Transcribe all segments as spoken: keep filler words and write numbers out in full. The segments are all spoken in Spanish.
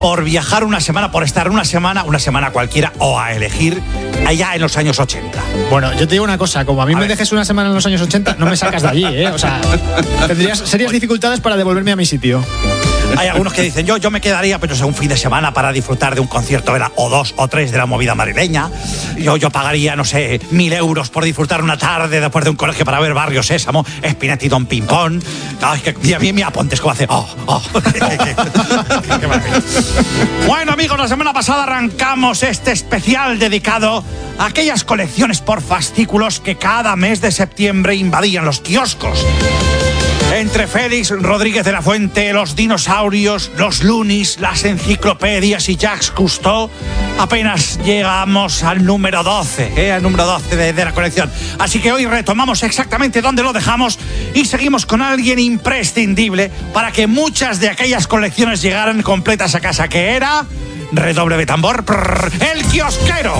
por viajar una semana, por estar una semana, una semana cualquiera, o a elegir allá en los años ochenta. Bueno, yo te digo una cosa, como a mí a me ver. dejes una semana en los años ochenta, no me sacas de allí, ¿eh? O sea, tendrías serias dificultades para devolverme a mi sitio. Hay algunos que dicen, yo, yo me quedaría, pero pues, un fin de semana para disfrutar de un concierto, ¿verdad? O dos o tres de la movida madrileña. Yo, yo pagaría, no sé, mil euros por disfrutar una tarde después de un colegio para ver Barrio Sésamo, Spinetta y Don Pimpón. Ay, que, y a mí me apuntes como hace, oh, oh. qué, qué, qué, qué maravilla. Bueno, amigos, la semana pasada arrancamos este especial dedicado a aquellas colecciones por fascículos que cada mes de septiembre invadían los kioscos. Entre Félix Rodríguez de la Fuente, los dinosaurios, los Lunis, las enciclopedias y Jacques Cousteau, apenas llegamos al número doce, ¿eh? al número doce de, de la colección. Así que hoy retomamos exactamente donde lo dejamos y seguimos con alguien imprescindible para que muchas de aquellas colecciones llegaran completas a casa, que era, redoble de tambor, prrr, el kiosquero.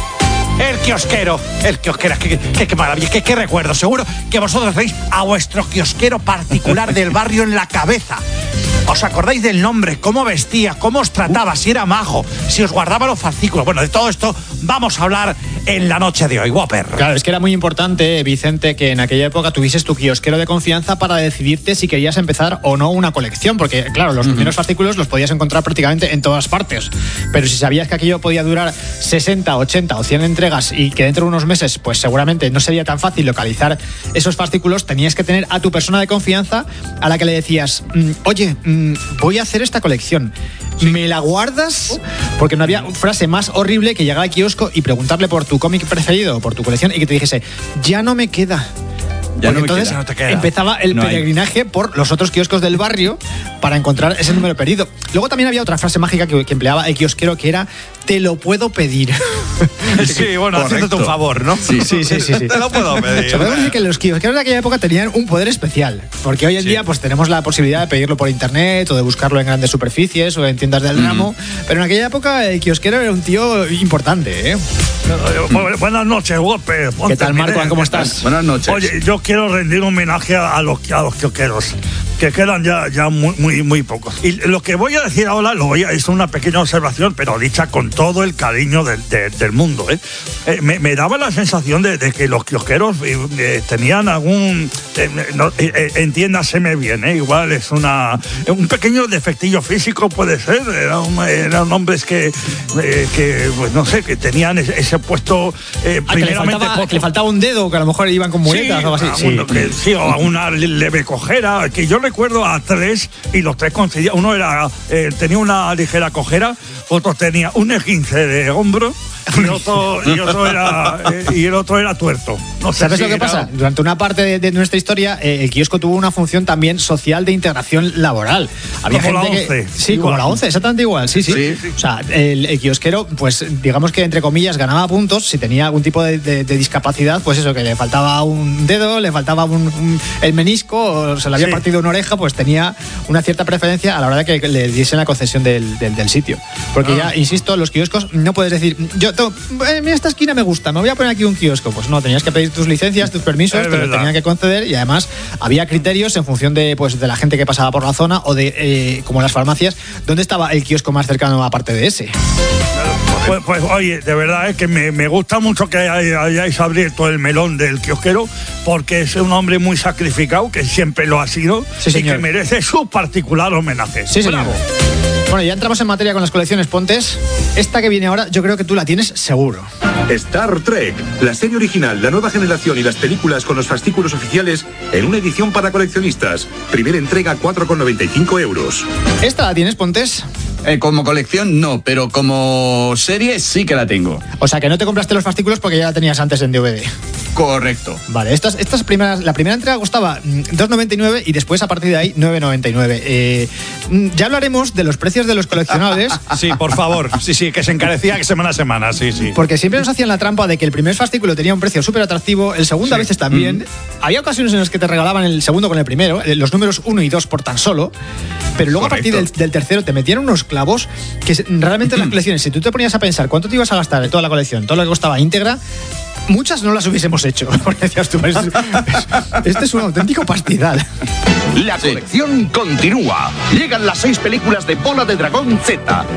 El kiosquero, el kiosquero, qué, qué, qué maravilla, qué, qué recuerdo. Seguro que vosotros tenéis a vuestro kiosquero particular del barrio en la cabeza. ¿Os acordáis del nombre? ¿Cómo vestía? ¿Cómo os trataba? Si era majo, si os guardaba los fascículos. Bueno, de todo esto vamos a hablar en la noche de hoy, Whopper. Claro, es que era muy importante, Vicente, que en aquella época tuvieses tu kiosquero de confianza para decidirte si querías empezar o no una colección, porque, claro, los uh-huh. primeros fascículos los podías encontrar prácticamente en todas partes. Pero si sabías que aquello podía durar sesenta, ochenta o cien entregas y que dentro de unos meses, pues seguramente no sería tan fácil localizar esos fascículos, tenías que tener a tu persona de confianza a la que le decías, oye, voy a hacer esta colección, ¿me la guardas? Porque no había frase más horrible que llegar al kiosco y preguntarle por tu cómic preferido o por tu colección y que te dijese, ya no me queda. Ya no entonces queda, no te queda. Empezaba el no peregrinaje hay. por los otros kioscos del barrio para encontrar ese número perdido. Luego también había otra frase mágica que, que empleaba el kiosquero, que era, te lo puedo pedir. Sí, bueno, correcto. Haciéndote un favor, ¿no? Sí, sí, sí, sí, sí. Te lo puedo pedir. Podemos decir que los kiosqueros de aquella época tenían un poder especial, porque hoy en sí. día pues tenemos la posibilidad de pedirlo por internet o de buscarlo en grandes superficies o en tiendas del mm. ramo, pero en aquella época el kiosquero era un tío importante, ¿eh? Mm. Buenas noches, Whopper. ¿Qué tal, Marco? ¿Cómo estás? Buenas noches. Oye, yo quiero rendir un homenaje a los, a los kiosqueros, que quedan ya, ya muy, muy, muy pocos. Y lo que voy a decir ahora, lo voy a, es una pequeña observación, pero dicha con todo el cariño del, de, del mundo. ¿eh? Eh, me, me daba la sensación de, de que los kiosqueros eh, eh, tenían algún... Eh, no, eh, entiéndaseme bien, ¿eh? igual es una un pequeño defectillo físico, puede ser. Eran, eran hombres que, eh, que pues, no sé, que tenían ese, ese puesto eh, ah, primeramente... Que le, faltaba, que le faltaba un dedo, que a lo mejor iban con muletas sí, o algo así. Sí, que, sí, o a una leve cojera, que yo recuerdo a tres y los tres coincidían. Uno era eh, tenía una ligera cojera, otro tenía un esguince de hombro y otro, y otro era eh, y el otro era tuerto. No sé ¿Sabes si lo que era... pasa? Durante una parte de, de nuestra historia, eh, el kiosco tuvo una función también social de integración laboral. Había como gente la once. Que, sí, igual. como la once, exactamente igual. Sí, sí. sí, sí. O sea, el, el kiosquero, pues digamos que entre comillas ganaba puntos si tenía algún tipo de, de, de discapacidad, pues eso, que le faltaba un dedo, le faltaba un, un, el menisco, o se le había sí. partido una oreja, pues tenía una cierta preferencia a la hora de que le diesen la concesión del, del, del sitio. Porque ah. ya, insisto, los kioscos no puedes decir, yo tengo, eh, mira, esta esquina me gusta, me voy a poner aquí un kiosco. Pues no, tenías que pedir tus licencias, tus permisos, es te los tenían que conceder y además había criterios en función de, pues, de la gente que pasaba por la zona o de, eh, como las farmacias, dónde estaba el kiosco más cercano aparte de ese. Pues, pues oye, de verdad es que me, me gusta mucho que hayáis abierto el melón del kiosquero, porque es un hombre muy sacrificado, que siempre lo ha sido, sí, y que merece su particular homenaje. Sí, señor. Bravo. Bueno, ya entramos en materia con las colecciones Pontes. Esta que viene ahora, yo creo que tú la tienes seguro. Star Trek, la serie original, la nueva generación y las películas con los fascículos oficiales en una edición para coleccionistas. Primera entrega, cuatro con noventa y cinco euros. ¿Esta la tienes, Pontes? Eh, como colección no, pero como serie sí que la tengo. O sea, que no te compraste los fascículos porque ya la tenías antes en D V D. Correcto. Vale, estas, estas primeras, la primera entrega costaba dos noventa y nueve y después a partir de ahí nueve noventa y nueve. Eh, ya hablaremos de los precios de los coleccionables. Sí, por favor. Sí, sí, que se encarecía semana a semana, sí, sí. Porque siempre nos hacían la trampa de que el primer fascículo tenía un precio súper atractivo, el segundo sí. a veces también. Mm. Había ocasiones en las que te regalaban el segundo con el primero, los números uno y dos por tan solo, pero luego Correcto. a partir del, del tercero te metían unos clavos que realmente en las colecciones, si tú te ponías a pensar cuánto te ibas a gastar en toda la colección, todo lo que costaba íntegra, muchas no las hubiésemos hecho. Porque decías tú, este es un auténtico pastizal. La colección continúa. Llegan las seis películas de Bola de Dragón Z.